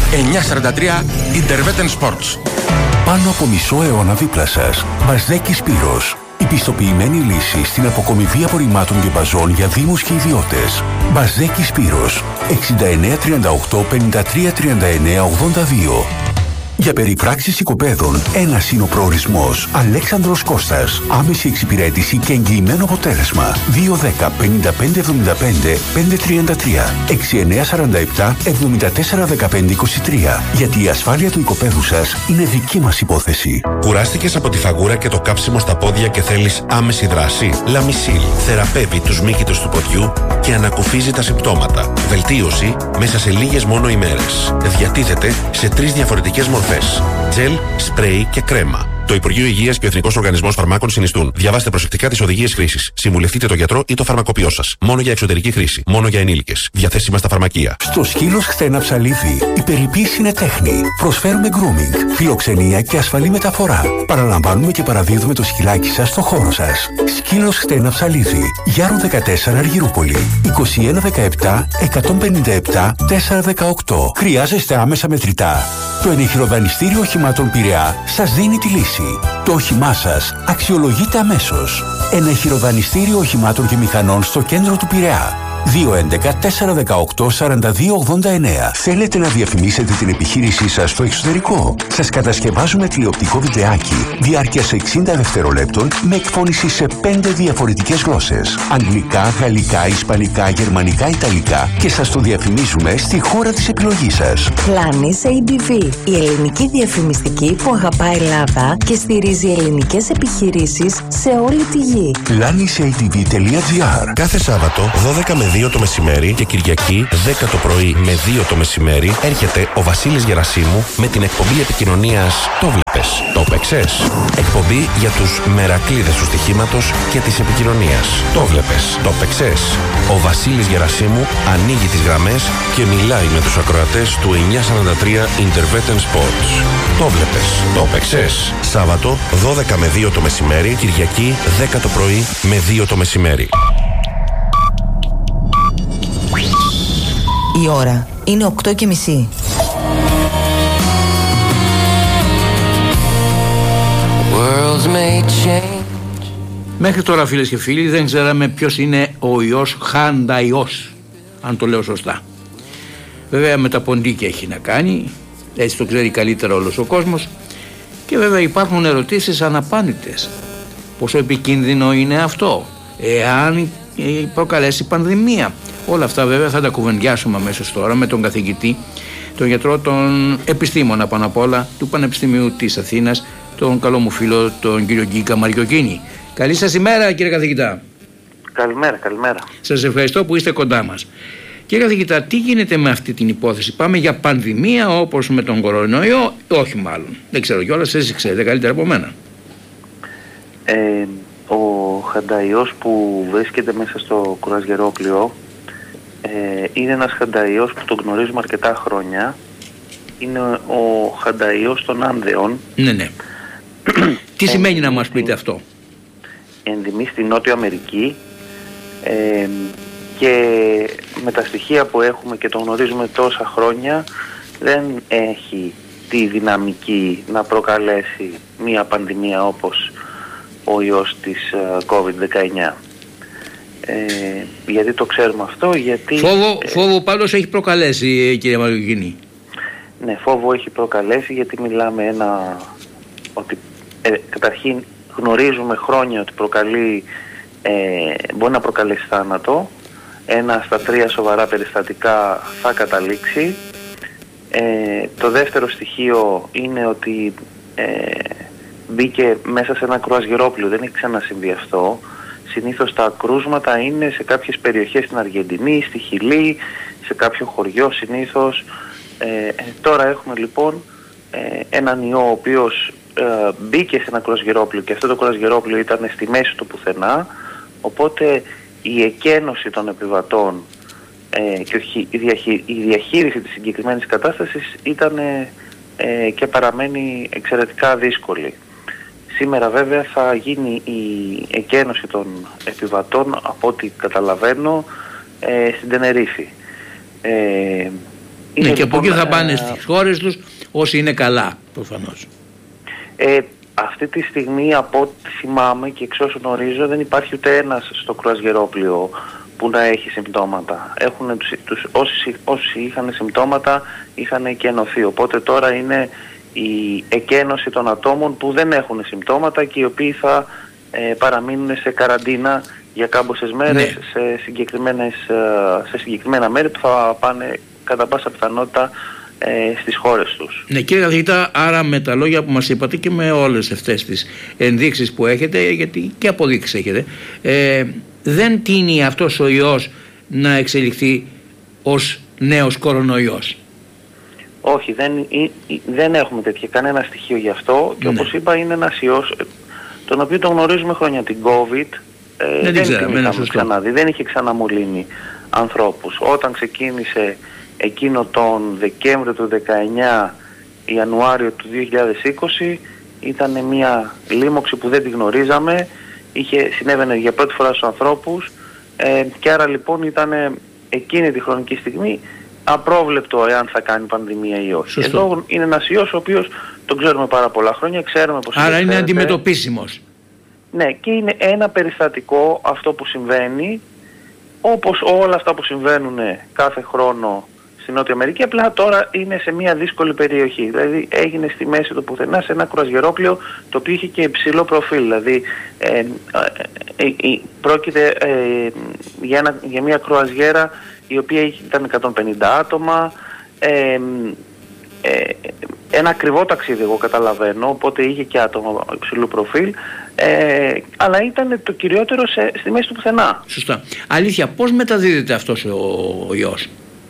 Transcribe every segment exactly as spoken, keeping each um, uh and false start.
εννιακόσια σαράντα τρία Intervetten Sports. Πάνω από μισό αιώνα δίπλα σας. Μπαζδέκη Σπύρος. Η πιστοποιημένη λύση στην αποκομιβή απορριμμάτων και μπαζών για δήμους και ιδιώτες. Μπαζδέκη Σπύρος. εξήντα εννέα τριάντα οκτώ πενήντα τρία τριάντα εννέα ογδόντα δύο. Για περιπράξεις οικοπαίδων, ένας είναι ο προορισμός. Αλέξανδρος Κώστας. Άμεση εξυπηρέτηση και εγγυημένο αποτέλεσμα. δύο δέκα πενήντα πέντε εβδομήντα πέντε πεντακόσια τριάντα τρία εξήντα εννέα σαράντα επτά εβδομήντα τέσσερα δεκαπέντε είκοσι τρία. Γιατί η ασφάλεια του οικοπαίδου σας είναι δική μας υπόθεση. Κουράστηκες από τη φαγούρα και το κάψιμο στα πόδια και θέλεις άμεση δράση? Λαμισίλ θεραπεύει τους μύκητους του ποδιού και ανακουφίζει τα συμπτώματα. Βελτίωση μέσα σε λίγες μόνο ημέρες. Διατίθεται σε τρεις διαφορετικές μορφές. Τζελ, σπρέι και κρέμα. Το Υπουργείο Υγείας και ο Εθνικός Οργανισμός Φαρμάκων συνιστούν. Διαβάστε προσεκτικά τις οδηγίες χρήσης. Συμβουλευτείτε τον γιατρό ή το φαρμακοποιό σας. Μόνο για εξωτερική χρήση. Μόνο για ενήλικες. Διαθέσιμα στα φαρμακεία. Στο Σκύλος Χτένα Ψαλίδι, η περιποίηση είναι τέχνη. Προσφέρουμε grooming, φιλοξενία και ασφαλή μεταφορά. Παραλαμβάνουμε και παραδίδουμε το σκυλάκι σας στο χώρο σας. Σκύλος Χτένα Ψαλίδι, Γιάρου δεκατέσσερα Αργυρούπολη, είκοσι ένα δεκαεπτά εκατόν πενήντα επτά τετρακόσια δεκαοκτώ. Χρειάζεστε άμεσα μετρητά? Το ενεχειροδανιστήριο οχημάτων Πειραιά σας δίνει τη λύση. Το όχημά σας αξιολογείται αμέσως. Ενεχειροδανιστήριο οχημάτων και μηχανών στο κέντρο του Πειραιά. δύο έντεκα τετρακόσια δεκαοκτώ σαράντα δύο ογδόντα εννέα. Θέλετε να διαφημίσετε την επιχείρησή σας στο εξωτερικό? Σας κατασκευάζουμε τηλεοπτικό βιντεάκι διάρκειας εξήντα δευτερολέπτων με εκφώνηση σε πέντε διαφορετικές γλώσσες. Αγγλικά, γαλλικά, ισπανικά, γερμανικά, ιταλικά και σας το διαφημίζουμε στη χώρα της επιλογής σας. Planis έι ντι βι, η ελληνική διαφημιστική που αγαπά Ελλάδα και στηρίζει ελληνικές επιχειρήσεις σε όλη τη γη. planis έι ντι βι τελεία τζι άρ. Κάθε Σάββατο δώδεκα με δύο το μεσημέρι και Κυριακή δέκα το πρωί με δύο το μεσημέρι έρχεται ο Βασίλης Γερασίμου με την εκπομπή επικοινωνίας «Το βλέπες, το παίξες». Εκπομπή για τους μερακλείδες του στοιχήματος και της επικοινωνίας. «Το βλέπες, το παίξες». Ο Βασίλης Γερασίμου ανοίγει τις γραμμές και μιλάει με τους ακροατές του εννιακόσια σαράντα τρία Intervetten Sports. «Το βλέπες, το παίξες». Σάββατο δώδεκα με δύο το μεσημέρι, Κυριακή δέκα το πρωί με δύο το μεσημέρι. Η ώρα είναι οκτώ και μισή. Μέχρι τώρα, φίλες και φίλοι, δεν ξέραμε ποιος είναι ο ιός Χανταϊός, αν το λέω σωστά. Βέβαια με τα ποντίκια έχει να κάνει, έτσι το ξέρει καλύτερα όλος ο κόσμος. Και βέβαια υπάρχουν ερωτήσεις αναπάνητες. Πόσο επικίνδυνο είναι αυτό, εάν προκαλέσει πανδημία? Όλα αυτά βέβαια θα τα κουβεντιάσουμε αμέσως τώρα με τον καθηγητή, τον γιατρό, τον επιστήμονα πάνω απ' όλα του Πανεπιστημίου της Αθήνας, τον καλό μου φίλο, τον κύριο Γκίκα Μαριοκίνη. Καλή σας ημέρα, κύριε καθηγητά. Καλημέρα, καλημέρα. Σας ευχαριστώ που είστε κοντά μας. Κύριε καθηγητά, τι γίνεται με αυτή την υπόθεση? Πάμε για πανδημία όπως με τον κορονοϊό? Όχι μάλλον. Δεν ξέρω κιόλας, εσείς ξέρετε καλύτερα από μένα. Ε, ο Χανταϊός που βρίσκεται μέσα στο κουρασγερόκλειο ε, είναι ένας Χανταϊός που τον γνωρίζουμε αρκετά χρόνια. Είναι ο Χανταϊός των Άνδεων. Ναι, ναι. Τι σημαίνει να μας πείτε αυτό? Ενδυμεί στη Νότια Αμερική ε, και με τα στοιχεία που έχουμε και τον γνωρίζουμε τόσα χρόνια δεν έχει τη δυναμική να προκαλέσει μία πανδημία όπως ο ιός της uh, κόβιντ δεκαεννιά. Ε, γιατί το ξέρουμε αυτό? Γιατί φόβο, ε, φόβο πάντως έχει προκαλέσει, κύριε Μαριοκίνη. Ναι, φόβο έχει προκαλέσει, γιατί μιλάμε ένα ότι ε, καταρχήν γνωρίζουμε χρόνια ότι προκαλεί, ε, μπορεί να προκαλέσει θάνατο. Ένα στα τρία σοβαρά περιστατικά θα καταλήξει. Ε, το δεύτερο στοιχείο είναι ότι ε, μπήκε μέσα σε ένα κρουαζιερόπλοιο. Δεν έχει ξανασυμβεί αυτό. Συνήθως τα κρούσματα είναι σε κάποιες περιοχές στην Αργεντινή, στη Χιλή, σε κάποιο χωριό συνήθως. Ε, τώρα έχουμε λοιπόν ε, έναν ιό ο οποίος ε, μπήκε σε ένα κρουαζιερόπλοιο και αυτό το κρουαζιερόπλοιο ήταν στη μέση του πουθενά, οπότε η εκένωση των επιβατών ε, και όχι, η, διαχεί, η διαχείριση της συγκεκριμένης κατάστασης ήταν ε, και παραμένει εξαιρετικά δύσκολη. Σήμερα βέβαια θα γίνει η εκένωση των επιβατών, από ό,τι καταλαβαίνω, ε, στην Τενερίφη. Ε, Ναι, και λοιπόν, από εκεί θα πάνε ε, στις χώρες τους όσοι είναι καλά, προφανώς. Ε, αυτή τη στιγμή, από ό,τι θυμάμαι και εξ όσων γνωρίζω, δεν υπάρχει ούτε ένας στο κρουαζιερόπλοιο που να έχει συμπτώματα. Έχουν, τους, τους, όσοι, όσοι είχαν συμπτώματα είχαν εκενωθεί. Οπότε τώρα είναι η εκένωση των ατόμων που δεν έχουν συμπτώματα και οι οποίοι θα ε, παραμείνουν σε καραντίνα για κάμποσες μέρες, ναι. σε, συγκεκριμένες, σε συγκεκριμένα μέρη που θα πάνε κατά πάσα πιθανότητα ε, στις χώρες τους. Ναι, κύριε καθηγητά, άρα με τα λόγια που μας είπατε και με όλες αυτές τις ενδείξεις που έχετε, γιατί και αποδείξεις έχετε, ε, δεν τείνει αυτός ο ιός να εξελιχθεί ως νέος κορονοϊός? Όχι, δεν, δεν έχουμε τέτοια κανένα στοιχείο γι' αυτό και ναι. όπως είπα είναι ένας ιός τον οποίο τον γνωρίζουμε χρόνια. Την COVID ε, δεν, δεν την είχαμε ξαναδεί, δεν είχε ξαναμολύνει ανθρώπους. Όταν ξεκίνησε εκείνο τον Δεκέμβριο του δεκαεννιά, Ιανουάριο του δύο χιλιάδες είκοσι, ήταν μια λίμωξη που δεν τη γνωρίζαμε, είχε, συνέβαινε για πρώτη φορά στους ανθρώπους ε, και άρα λοιπόν ήταν εκείνη τη χρονική στιγμή απρόβλεπτο εάν θα κάνει πανδημία ή όχι. Σωστό. Εδώ είναι ένας ιός ο οποίος τον ξέρουμε πάρα πολλά χρόνια, ξέρουμε πως άρα είναι αντιμετωπίσιμος. Ναι, και είναι ένα περιστατικό αυτό που συμβαίνει, όπως όλα αυτά που συμβαίνουν κάθε χρόνο στην Νότια Αμερική, απλά τώρα είναι σε μια δύσκολη περιοχή. Δηλαδή έγινε στη μέση του πουθενά σε ένα κρουαζιερόπλοιο το οποίο είχε και υψηλό προφίλ. Δηλαδή ε, ε, ε, ε, πρόκειται ε, για, ένα, για μια κρουαζιέρα η οποία ήταν εκατόν πενήντα άτομα, ε, ε, ένα ακριβό ταξίδι εγώ καταλαβαίνω, οπότε είχε και άτομα υψηλού προφίλ, ε, αλλά ήταν το κυριότερο σε, στη μέση του πουθενά. Σωστά. Αλήθεια, πώς μεταδίδεται αυτός ο, ο ιός?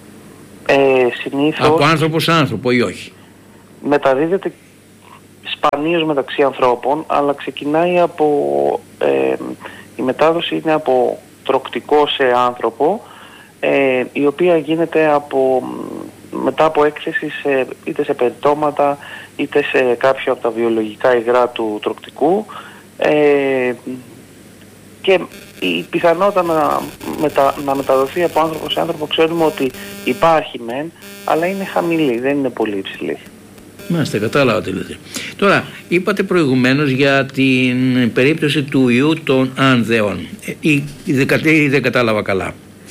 Ε, συνήθως, από άνθρωπο σε άνθρωπο ή όχι? Μεταδίδεται σπανίως μεταξύ ανθρώπων, αλλά ξεκινάει από, ε, η μετάδοση είναι από τροκτικό σε άνθρωπο, ε, η οποία γίνεται από, μετά από έκθεση σε, είτε σε περιτώματα είτε σε κάποιο από τα βιολογικά υγρά του τροκτικού, ε, και η πιθανότητα να, μετα, να μεταδοθεί από άνθρωπο σε άνθρωπο ξέρουμε ότι υπάρχει μεν, αλλά είναι χαμηλή, δεν είναι πολύ υψηλή. Μάλιστα, κατάλαβα τι λέτε. Τώρα, είπατε προηγουμένως για την περίπτωση του ιού των άνδεων. Ε, ή, ή, δεν, ή δεν κατάλαβα καλά?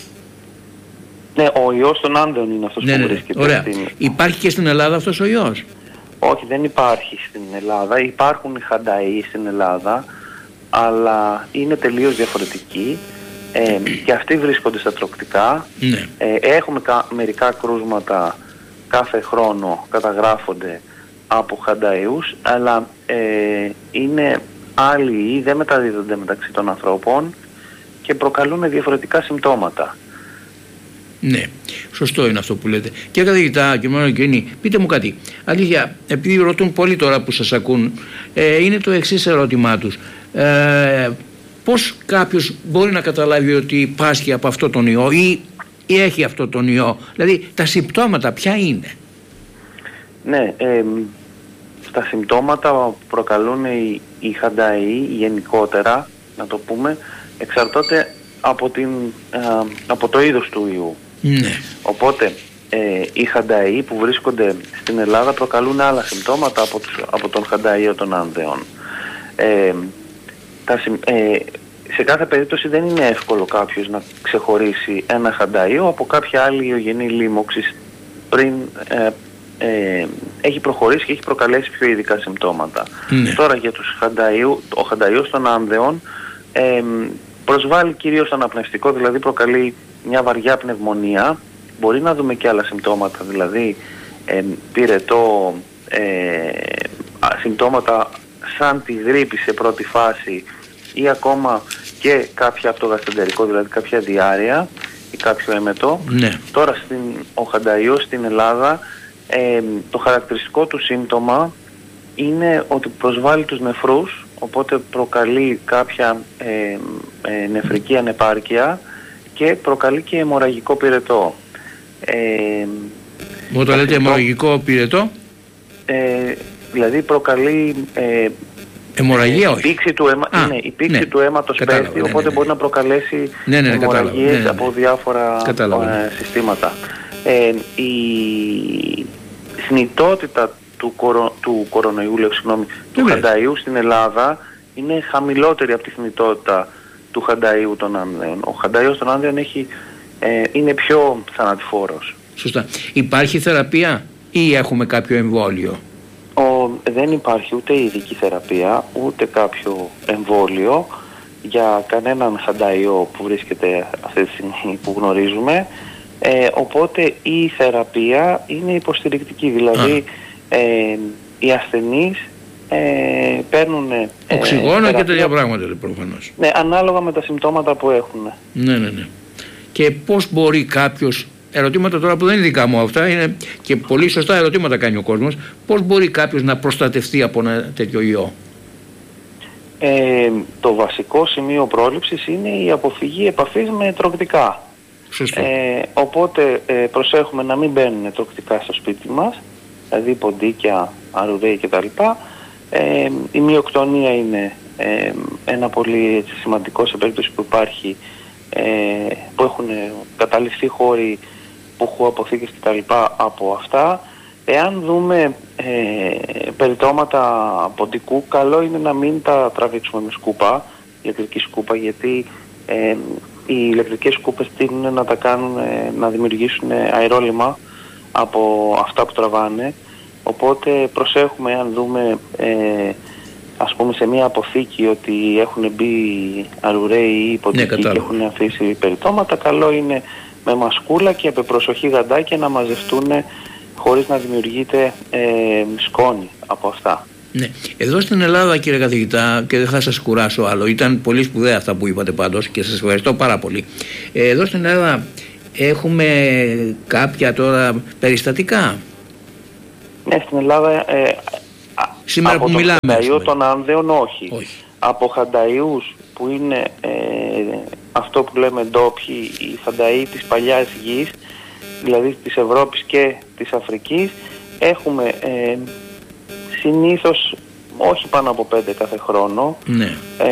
Ναι, ο ιός των άνδεων είναι αυτός, ναι, που ναι, βρίσκεται. Ωραία. Στην... Υπάρχει και στην Ελλάδα αυτός ο ιός? Όχι, δεν υπάρχει στην Ελλάδα. Υπάρχουν οι χανταΐοι στην Ελλάδα, αλλά είναι τελείως διαφορετικοί ε, και αυτοί βρίσκονται στα τροκτικά. Ναι. Ε, έχουμε κα, μερικά κρούσματα κάθε χρόνο καταγράφονται από χανταΐους, αλλά ε, είναι άλλοι ή δεν μεταδίδονται μεταξύ των ανθρώπων και προκαλούν διαφορετικά συμπτώματα. Ναι, σωστό είναι αυτό που λέτε. Και καθηγητά και μόνο εκείνη, πείτε μου κάτι. Αλήθεια, επειδή ρωτούν πολλοί τώρα που σας ακούν, ε, είναι το εξής ερώτημά τους. Ε, πώς κάποιος μπορεί να καταλάβει ότι πάσχει από αυτό τον ιό ή, ή έχει αυτό τον ιό? Δηλαδή τα συμπτώματα ποια είναι? Ναι, ε, τα συμπτώματα που προκαλούν οι, οι χανταΐοι γενικότερα, να το πούμε, εξαρτάται από, την, ε, από το είδος του ιού. Ναι. Οπότε ε, οι χανταΐοι που βρίσκονται στην Ελλάδα προκαλούν άλλα συμπτώματα από, τους, από τον χανταΐο των άνδεων. Ε, τα, ε, σε κάθε περίπτωση δεν είναι εύκολο κάποιος να ξεχωρίσει ένα χανταΐο από κάποια άλλη ιογενή λίμωξη πριν ε, ε, έχει προχωρήσει και έχει προκαλέσει πιο ειδικά συμπτώματα. Ναι. Τώρα για τους χανταΐου, ο χανταΐος των άνδεων ε, προσβάλλει κυρίως το αναπνευστικό, δηλαδή προκαλεί μια βαριά πνευμονία. Μπορεί να δούμε και άλλα συμπτώματα, δηλαδή ε, πυρετό, ε, συμπτώματα σαν τη γρίπη σε πρώτη φάση ή ακόμα και κάποια από το γαστρεντερικό, δηλαδή κάποια διάρρεια ή κάποιο έμετο. Ναι. Τώρα στην, ο χανταΐος στην Ελλάδα, ε, το χαρακτηριστικό του σύμπτωμα είναι ότι προσβάλλει τους νεφρούς, οπότε προκαλεί κάποια ε, ε, νεφρική ανεπάρκεια και προκαλεί και αιμορραγικό πυρετό. Ε, Όταν λέτε αιμορραγικό πυρετό? Ε, δηλαδή προκαλεί ε, αιμορραγία, ε, όχι. Η πήξη του, αίμα, Α, ναι, η πήξη ναι. του αίματος Κατάλαβα, πέφτει, ναι, ναι, οπότε ναι. μπορεί να προκαλέσει ναι, ναι, ναι, αιμορραγίες ναι, ναι. από διάφορα Κατάλαβα, ναι. ε, συστήματα. Ε, η θνητότητα του, κορο, του κορονοϊού, λέω, συγγνώμη, του χανταΐου στην Ελλάδα είναι χαμηλότερη από τη θνητότητα του χανταΐου των άνδρων. Ο χανταΐος των άνδρων έχει, ε, είναι πιο θανατηφόρος. Σωστά. Υπάρχει θεραπεία ή έχουμε κάποιο εμβόλιο? Ο, δεν υπάρχει ούτε ειδική θεραπεία, ούτε κάποιο εμβόλιο για κανέναν χανταΐο που βρίσκεται αυτή τη στιγμή που γνωρίζουμε. Ε, οπότε η θεραπεία είναι υποστηρικτική, δηλαδή ε, οι ασθενείς ε, παίρνουν ε, οξυγόνο και τέτοια πράγματα, προφανώς. Ναι, ανάλογα με τα συμπτώματα που έχουν. Ναι, ναι, ναι. Και πώς μπορεί κάποιος, ερωτήματα τώρα που δεν είναι δικά μου αυτά, είναι και πολύ σωστά ερωτήματα κάνει ο κόσμος, πώς μπορεί κάποιος να προστατευτεί από ένα τέτοιο ιό? Ε, το βασικό σημείο πρόληψης είναι η αποφυγή επαφής με τροκτικά. Ε, οπότε ε, προσέχουμε να μην μπαίνουν τροκτικά στο σπίτι μας, δηλαδή ποντίκια, αρουραίοι κτλ. Ε, η μυοκτονία είναι ε, ένα πολύ έτσι, σημαντικό σε περίπτωση που υπάρχει, ε, που έχουν καταληφθεί χώροι που έχουν αποθήκες κτλ. Από αυτά. Εάν δούμε ε, περιτώματα ποντικού, καλό είναι να μην τα τραβήξουμε με σκούπα, ηλεκτρική σκούπα, γιατί ε, οι ηλεκτρικές σκούπες τείνουν να τα κάνουν, να δημιουργήσουν αερόλυμα από αυτά που τραβάνε. Οπότε προσέχουμε, αν δούμε ε, ας πούμε σε μια αποθήκη ότι έχουν μπει αρουραίοι ή ποντικοί, ναι, και έχουν αφήσει περιτώματα, καλό είναι με μασκούλα και με προσοχή γαντάκια να μαζευτούν χωρίς να δημιουργείται ε, σκόνη από αυτά. Ναι. Εδώ στην Ελλάδα, κύριε καθηγητά, και δεν θα σας κουράσω άλλο, ήταν πολύ σπουδαία αυτά που είπατε πάντως και σας ευχαριστώ πάρα πολύ. Εδώ στην Ελλάδα έχουμε κάποια τώρα περιστατικά? Ναι, στην Ελλάδα ε, σήμερα από που το μιλάμε, χανταΐο των άνδεων όχι. όχι. Από χανταΐους που είναι ε, αυτό που λέμε ντόπιοι, οι χανταΐοι της παλιάς γης, δηλαδή της Ευρώπης και της Αφρικής, έχουμε ε, συνήθως όχι πάνω από πέντε κάθε χρόνο, ναι. ε,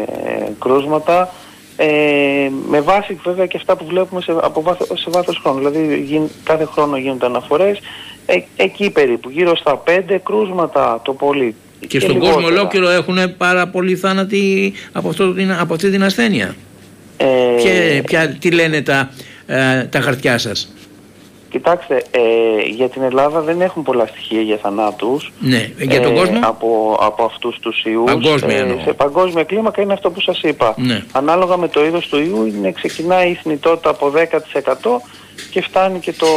κρούσματα, ε, με βάση βέβαια και αυτά που βλέπουμε σε, από βάθο, σε βάθος χρόνου. Δηλαδή γι, κάθε χρόνο γίνονται αναφορές, ε, εκεί περίπου, γύρω στα πέντε κρούσματα το πολύ. Και, και στον λιγότερα. Κόσμο ολόκληρο έχουν πάρα πολλοί θάνατοι από, αυτό, από αυτή την ασθένεια. Ε, ποια, ποια, τι λένε τα, ε, τα χαρτιά σας? Κοιτάξτε, ε, για την Ελλάδα δεν έχουν πολλά στοιχεία για θανάτους. Ναι, για τον ε, κόσμο. Από, από αυτούς τους ιούς. Παγκόσμια εννοώ. Ε, σε παγκόσμια κλίμακα είναι αυτό που σας είπα. Ναι. Ανάλογα με το είδος του ιού είναι, ξεκινάει η θνητότητα από δέκα τοις εκατό και φτάνει και το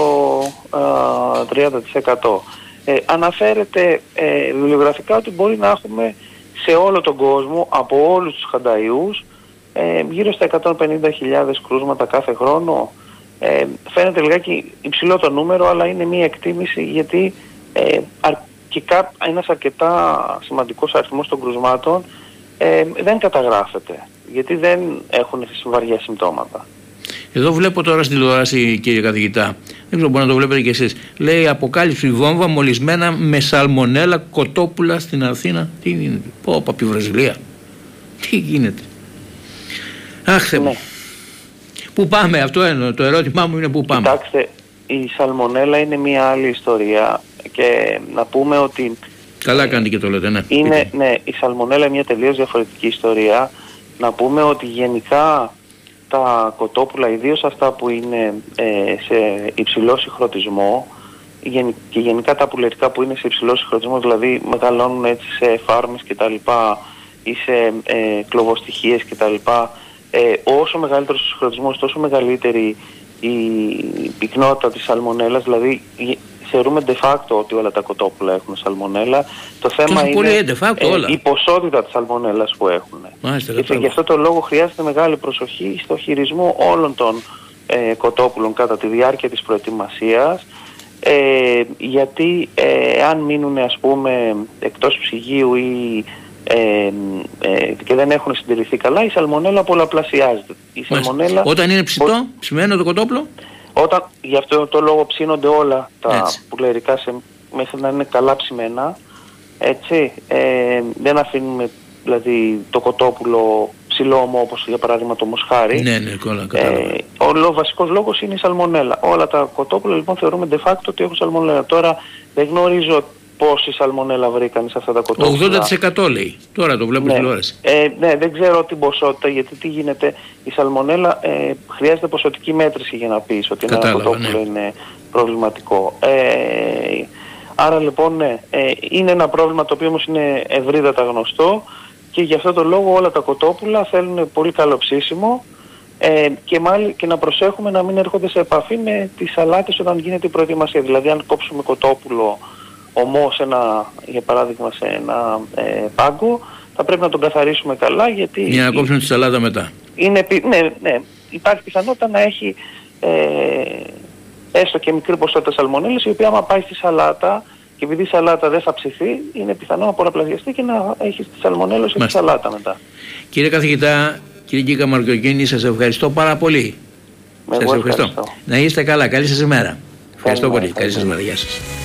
α, τριάντα τοις εκατό. Ε, αναφέρεται ε, βιβλιογραφικά ότι μπορεί να έχουμε σε όλο τον κόσμο, από όλους τους χανταΐους, ε, γύρω στα εκατόν πενήντα χιλιάδες κρούσματα κάθε χρόνο. Ε, φαίνεται λιγάκι υψηλό το νούμερο, αλλά είναι μία εκτίμηση, γιατί ε, αρκικά, ένας αρκετά σημαντικός αριθμός των κρουσμάτων ε, δεν καταγράφεται, γιατί δεν έχουν βαριά συμπτώματα. Εδώ βλέπω τώρα στην τηλεόραση, κύριε καθηγητά, δεν ξέρω, μπορεί να το βλέπετε κι εσείς, λέει αποκάλυψη βόμβα μολυσμένα με σαλμονέλα κοτόπουλα στην Αθήνα. Τι γίνεται? Πω, από τη Βραζιλία. Τι γίνεται? Αχ, Θεέ μου. Ναι. Πού πάμε? Αυτό είναι το ερώτημά μου, είναι πού πάμε. Κοιτάξτε, η σαλμονέλα είναι μια άλλη ιστορία και να πούμε ότι... Καλά κάνετε και το λέτε, ναι. Είναι, ναι, η σαλμονέλα είναι μια τελείως διαφορετική ιστορία. Να πούμε ότι γενικά τα κοτόπουλα, ιδίως αυτά που είναι ε, σε υψηλό συγχρονισμό και γενικά τα πουλερικά που είναι σε υψηλό συγχρονισμό, δηλαδή μεγαλώνουν έτσι σε φάρμες κτλ. Ή σε ε, κλωβοστοιχίες κτλ. Ε, όσο μεγαλύτερος ο συγχρονισμός, τόσο μεγαλύτερη η πυκνότητα της σαλμονέλας, δηλαδή θεωρούμε de facto ότι όλα τα κοτόπουλα έχουν σαλμονέλα. Το θέμα είναι πολύ, de facto, ε, όλα. η ποσότητα της σαλμονέλας που έχουν. Μάλιστα, και γι' αυτό το λόγο χρειάζεται μεγάλη προσοχή στο χειρισμό όλων των ε, κοτόπουλων κατά τη διάρκεια της προετοιμασίας, ε, γιατί ε, αν μείνουν ας πούμε εκτός ψυγείου ή Ε, ε, και δεν έχουν συντηρηθεί καλά, η σαλμονέλα πολλαπλασιάζεται. Η σαλμονέλα, όταν είναι ψητό, ψημένο το κοτόπουλο, όταν, γι' αυτό το λόγο ψήνονται όλα τα έτσι. Πουλερικά σε, μέχρι να είναι καλά ψημένα, έτσι, ε, δεν αφήνουμε δηλαδή το κοτόπουλο ψηλό ομό όπως για παράδειγμα το μοσχάρι. Ναι, ναι, κόλλα, κατάλαβα. Ε, ο βασικός λόγος είναι η σαλμονέλα. Όλα τα κοτόπουλα λοιπόν θεωρούμε de facto ότι έχουν σαλμονέλα. Τώρα δεν γνωρίζω πόση σαλμονέλα βρήκαν σε αυτά τα κοτόπουλα. ογδόντα τοις εκατό λέει. Τώρα το βλέπω ναι. τηλεόραση. Ε, ναι, δεν ξέρω την ποσότητα, γιατί τι γίνεται. Η σαλμονέλα ε, χρειάζεται ποσοτική μέτρηση για να πεις ότι ένα κοτόπουλο ναι. είναι προβληματικό. Ε, άρα λοιπόν ναι, ε, είναι ένα πρόβλημα το οποίο όμως είναι ευρύτατα γνωστό και γι' αυτό το λόγο όλα τα κοτόπουλα θέλουν πολύ καλό ψήσιμο ε, και, μάλι, και να προσέχουμε να μην έρχονται σε επαφή με τις σαλάτες όταν γίνεται η προετοιμασία. Δηλαδή αν κόψουμε κοτόπουλο ομό σε ένα, για παράδειγμα σε ένα ε, πάγκο, θα πρέπει να τον καθαρίσουμε καλά γιατί... Για να κόψουμε τη σαλάτα μετά. Είναι, ναι, ναι, υπάρχει πιθανότητα να έχει ε, έστω και μικρή ποσότητα σαλμονέλας, η οποία άμα πάει στη σαλάτα και επειδή η σαλάτα δεν θα ψηθεί, είναι πιθανό να πολλαπλασιαστεί και να έχει τη σαλμονέλα στη σαλάτα μετά. Κύριε καθηγητά, κύριε Γκίκα Μαρκιοκίνη, σας ευχαριστώ πάρα πολύ. Σας ευχαριστώ. ευχαριστώ. Να είστε καλά, καλή σας ημέρα. Ευχαριστώ πολύ, καλή σας ημέρα, γεια σας.